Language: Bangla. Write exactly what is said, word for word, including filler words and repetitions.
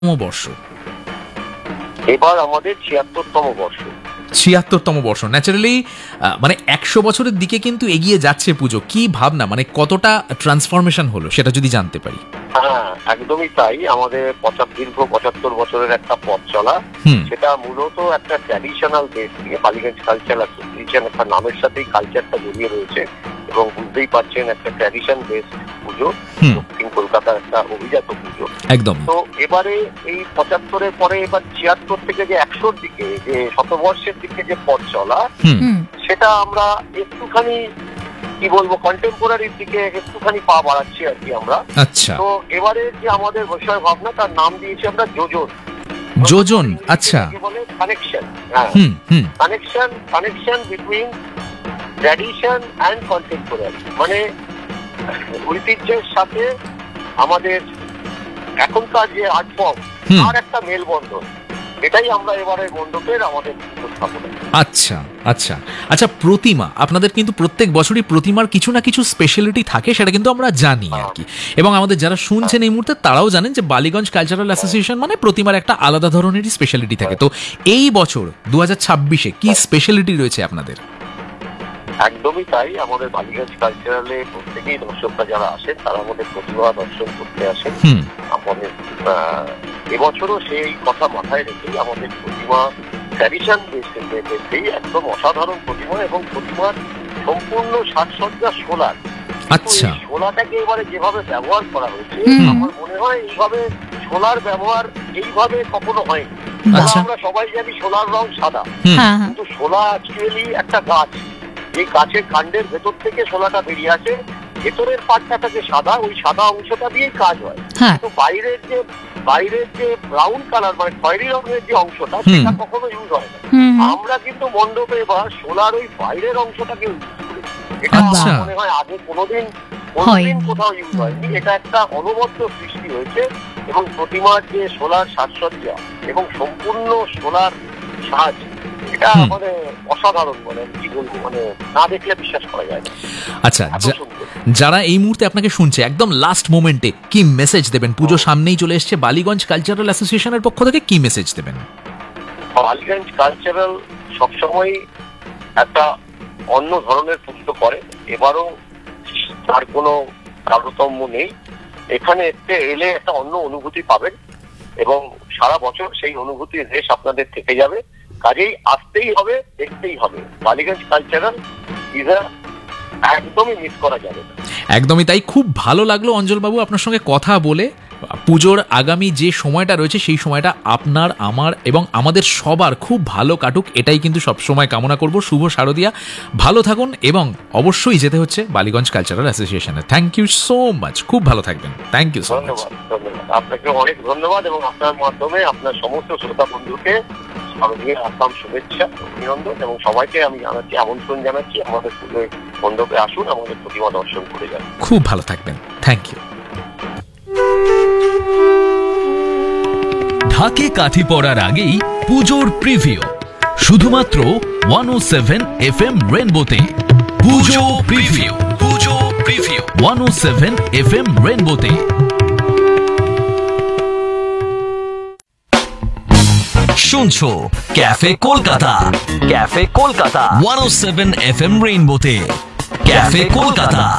বর্ষ এবার আমাদের ছিয়াত্তরতম বর্ষ ছিয়াত্তরতম বর্ষ ন্যাচারালি মানে একশো বছরের দিকে কিন্তু এগিয়ে যাচ্ছে পুজো। কি ভাবনা, মানে কতটা ট্রান্সফরমেশন হলো সেটা যদি জানতে পারি। হ্যাঁ, একদমই তাই। আমাদের পঁচাত্তর দীর্ঘ পঁচাত্তর বছরের একটা পথ চলা, সেটা মূলত একটা ট্র্যাডিশনাল বেস নিয়ে বালিগঞ্জ কালচার অ্যাসোসিয়েশন একটা নামের সাথেই কালচারটা জড়িয়ে রয়েছে এবং বুঝতেই পারছেন একটা ট্র্যাডিশন বেস পুজো, দক্ষিণ কলকাতার একটা অভিজাত পুজো একদম। তো এবারে এই পঁচাত্তরের পরে এবার ছিয়াত্তর থেকে যে একশোর দিকে যে শতবর্ষের দিকে যে পথ চলা, সেটা আমরা একটুখানি কি বলবো কন্টেম্পোরারির দিকে একটুখানি পা বাড়াচ্ছি আর কি আমরা। আচ্ছা, তো এবারে যে আমাদের বিষয় ভাবনা, তার নাম দিয়েছি আমরা যোজন। যোজন, আচ্ছা, বলে কানেকশন। হ্যাঁ, connection connection between tradition and contemporary, মানে ঐতিহ্যের সাথে আমাদের এখনকার যে আর্ট ফর্ম আর একটা মেলবন্ধন, এটাই আমরা এবারে মণ্ডপের আমাদের উপস্থাপনা। আচ্ছা আচ্ছা আচ্ছা প্রতিমা, আপনাদের কিন্তু প্রত্যেক বছরই প্রতিমার কিছু না কিছু স্পেশালিটি থাকে, সেটা কিন্তু আমরা জানি আর কি, এবং আমাদের যারা শুনছেন এই মুহূর্তে তারাও জানেন যে বালিগঞ্জ কালচারাল অ্যাসোসিয়েশন মানে প্রতিমার একটা আলাদা ধরনেরই স্পেশালিটি থাকে। তো এই বছর দু হাজার ছাব্বিশে কি স্পেশালিটি রয়েছে আপনাদের? একদমই তাই। আমাদের বালিগঞ্জ কালচারালে প্রত্যেকেই দর্শকরা যারা আসেন তারা আমাদের প্রতিভা দর্শন করতে আসেন। আমাদের এবছরও সেই কথা মাথায় রেখেই আমাদের প্রতিমা ট্র্যাডিশন বেসেই একদম অসাধারণ প্রতিমা এবং প্রতিমার সম্পূর্ণ সাজসজ্জা সোলার। আচ্ছা, সোলাটাকে এবারে যেভাবে ব্যবহার করা হয়েছে, আমার মনে হয় এইভাবে সোলার ব্যবহার এইভাবে কখনো হয়নি। আমরা সবাই জানি সোলার রং সাদা, কিন্তু সোলা অ্যাকচুয়ালি একটা গাছ, এই গাছের কাণ্ডের ভেতর থেকে সোলাটা বেরিয়ে আসে, ভেতরের পাটটা যে সাদা, ওই সাদা অংশটা দিয়েই কাজ হয়। কিন্তু বাইরের যে বাইরের যে ব্রাউন কালার মানে খয়েরি রঙের যে অংশটা, সেটা কখনো ইউজ হয় না। আমরা কিন্তু মণ্ডপে এবার সোলার ওই বাইরের অংশটাকে ইউজ করি। এটা মনে হয় আগে কোনোদিন কোনোদিন কোথাও ইউজ হয়নি। এটা একটা অনবদ্য সৃষ্টি হয়েছে এবং প্রতিমার যে সোলার সাজসজ্জা এবং সম্পূর্ণ সোলার সাজ, এটা মানে অসাধারণ, মানে কি বলবো, মানে না দেখলে বিশ্বাস করা যায় না। আচ্ছা, যারা এই মুহূর্তে আপনাকে শুনছে, একদম লাস্ট মোমেন্টে কি মেসেজ দেবেন? পুজো সামনেই চলে এসছে, বালিগঞ্জ কালচারাল অ্যাসোসিয়েশনের পক্ষ থেকে কি মেসেজ দেবেন? বালিগঞ্জ কালচারাল সবসময় একটা অন্য ধরনের পুজো করে, এবারও তার কোনো তারতম্য নেই। এখানে এলে একটা অন্য অনুভূতি পাবেন এবং সারা বছর সেই অনুভূতির রেশ আপনাদের থেকে যাবে। কাজেই আসতেই হবে, দেখতেই হবে। বালিগঞ্জ কালচারাল ইজ একদমই মিস করা যাবে না। একদমই তাই। খুব ভালো লাগলো অঞ্জলবাবু আপনার সঙ্গে কথা বলে। পুজোর আগামী যে সময়টা রয়েছে সেই সময়টা আপনার, আমার এবং আমাদের সবার খুব ভালো কাটুক, এটাই কিন্তু সবসময় কামনা করব। শুভ শারদিয়া, ভালো থাকুন এবং অবশ্যই যেতে হচ্ছে Ballygunge cultural অ্যাসোসিয়েশনে। Thank you so much, খুব ভালো থাকবেন। Thank you so much. ধন্যবাদ, আপনাকে অনেক ধন্যবাদ এবং আপনার মাধ্যমে আপনার সমস্ত শ্রোতা বন্ধুকে শারদীয়ার আসাম শুভেচ্ছা, অভিনন্দন এবং সবাইকে আমি জানাচ্ছি, আমন্ত্রণ জানাচ্ছি আমাদের পুজোয় মণ্ডপে আসুন, আমাদের প্রতিমা দর্শন করে যান। খুব ভালো থাকবেন। Thank you. ঢাকে কাঠি পড়ার আগেই পুজোর প্রিভিউ শুধুমাত্র ওয়ান ও সেভেন এফ এম রেনবোতে। পুজো প্রিভিউ, পুজো প্রিভিউ ওয়ান ও সেভেন এফ এম রেনবোতে। শুনছো cafe Kolkata, cafe Kolkata one ও seven F M রেনবোতে। Cafe Kolkata.